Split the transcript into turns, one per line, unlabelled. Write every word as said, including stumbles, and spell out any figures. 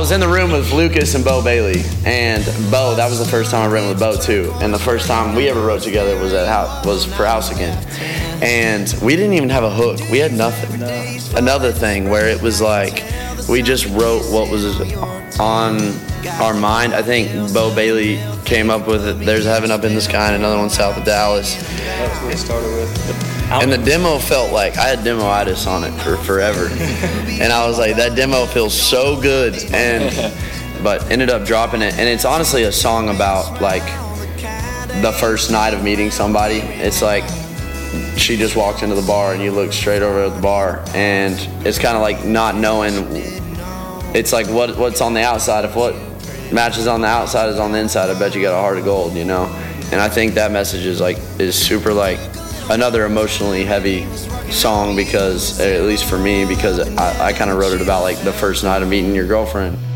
was in the room with Lucas and Bo Bailey, and Bo, that was the first time I wrote with Bo too, and the first time we ever wrote together was at house, was for House Again, and we didn't even have a hook. We had nothing. Another thing where it was like we just wrote what was on our mind. I think Bo Bailey came up with it. There's a Heaven Up in the Sky and another one south of Dallas.
That's what we started with.
And the demo felt like, I had demo-itis on it for forever. And I was like, that demo feels so good. And but ended up dropping it. And it's honestly a song about like the first night of meeting somebody. It's like she just walked into the bar and you look straight over at the bar. And it's kind of like not knowing, it's like what what's on the outside. If what matches on the outside is on the inside, I bet you got a heart of gold, you know? And I think that message is like, is super like, another emotionally heavy song because, at least for me, because I, I kind of wrote it about like the first night of meeting your girlfriend.